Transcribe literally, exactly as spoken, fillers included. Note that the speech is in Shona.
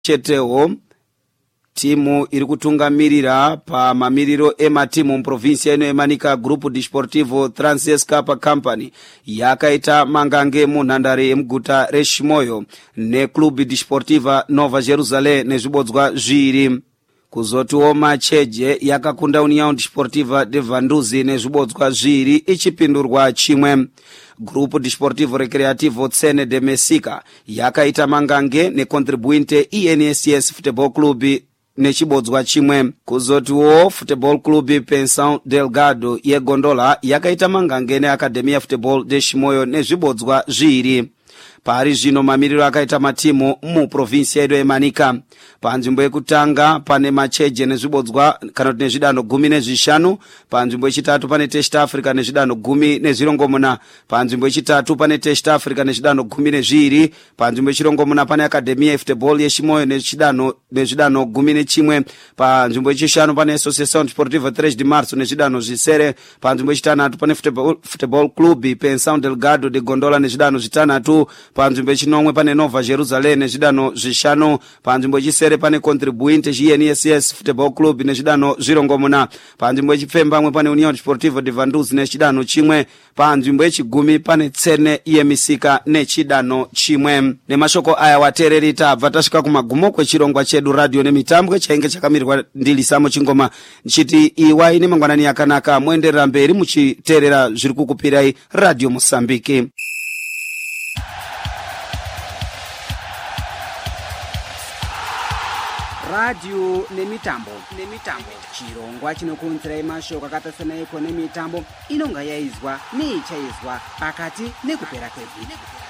chetewo timu iri kutungamirira pa mamiriro ematimu muprovinsia ino emanika Grupo Desportivo Transescapa Company yakaita mangange munhandare yemuguta reShimoyo neClube Desportiva Nova Jerusalém nezvibodzwa zviri. Kuzotiwo Macheje yakakunda União Desportiva de Vanduzi nezvibodzwa zviri ichipindurwa chimwe. Grupo Desportivo Recreativo Tsene de Messika yakaita mangange necontribuinte I N S S Futebol Clube nechibodzwa chimwe. Kuzotiwo Futebol Clube Pensão Delgado yeGondola yakaita mangange neAcademia Futebol de Shimoyo nezvibodzwa zviri. Pari zvino mamiriro akaita matimu mu provinsia yedu emanika. Panzvimbo yekutanga pane Macheje nezvibodzwa kana kuti nezvidano gumi nezvishanu. Panzvimbo yechitatu pane Test Africa nezvidano gumi nezvirongomuna. Panzvimbo yechitatu pane Test Africa nezvidano gumi nezviri. Panzvimbo yechirongomuna pane Academia Futebol yeShimoyo nezvidano nezvidano gumi nechimwe. Panzvimbo yechishanu pane Associação Desportiva três de Março nezvidano zvisere. Panzvimbo yechitanhatu pane Futebol, Futebol Clube Pensão Delgado de Gondola nezvidano zvitanhatu. Panzvimbo yechinomwe pane Nova Jerusalém nezvidano zvishanu. Panzvimbo yechisere pane Contribuinte I N S S Futebol Clube nezvidano zvirongomuna. Panzvimbo yechipfembamwe pane União Desportiva de Vanduzi nechidano chimwe. Panzvimbo yechigumi pane Tsene yemisika nechidano chimwe. Nemashoko aya watereri tabva tasvika kumagumo kwechirongwa chedu radio nemitambo chainge chakamirwa ndilisamo chingoma nchiti iwai nemangwanani yakanaka muenderera mberi muchiterera zviri kukupirai Radio Mosambiki. Radio nemitambo nemitambo chirongwa chinokuunzirai mashoko akatasana iko nemitambo inonga yaizwa neichaizwa pakati nekupera kwevhiki.